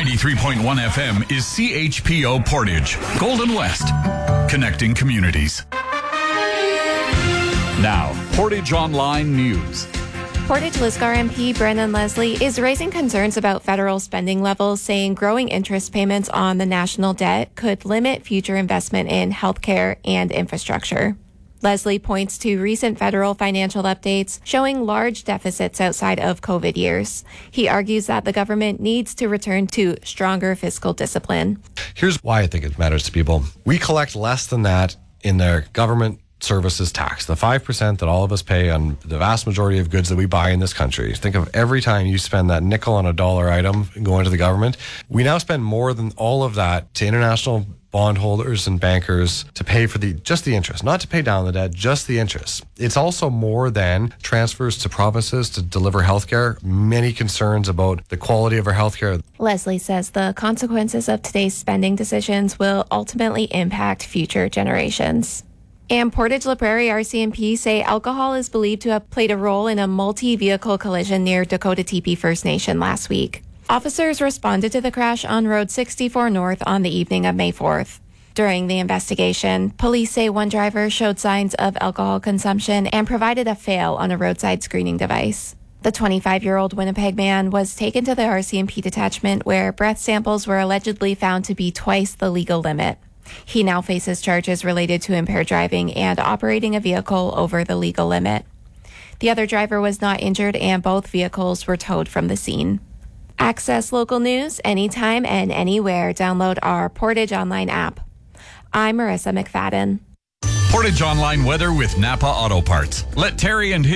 93.1 FM is CHPO Portage, Golden West, connecting communities. Now, Portage Online News. Portage Lisgar MP Brennan Leslie is raising concerns about federal spending levels, saying growing interest payments on the national debt could limit future investment in healthcare and infrastructure. Leslie points to recent federal financial updates showing large deficits outside of COVID years. He argues that the government needs to return to stronger fiscal discipline. Here's why I think it matters to people. We collect less than that in their government services tax, the 5% that all of us pay on the vast majority of goods that we buy in this country. Think of every time you spend that nickel on a dollar item going to the government. We now spend more than all of that to international bondholders and bankers to pay for just the interest, not to pay down the debt, just the interest. It's also more than transfers to provinces to deliver healthcare. Many concerns about the quality of our healthcare. Leslie says the consequences of today's spending decisions will ultimately impact future generations. And Portage La Prairie RCMP say alcohol is believed to have played a role in a multi-vehicle collision near Dakota Teepee First Nation last week. Officers responded to the crash on Road 64 North on the evening of May 4th. During the investigation, police say one driver showed signs of alcohol consumption and provided a fail on a roadside screening device. The 25-year-old Winnipeg man was taken to the RCMP detachment where breath samples were allegedly found to be twice the legal limit. He now faces charges related to impaired driving and operating a vehicle over the legal limit. The other driver was not injured and both vehicles were towed from the scene. Access local news anytime and anywhere. Download our Portage Online app. I'm Marissa McFadden. Portage Online weather with Napa Auto Parts. Let Terry and his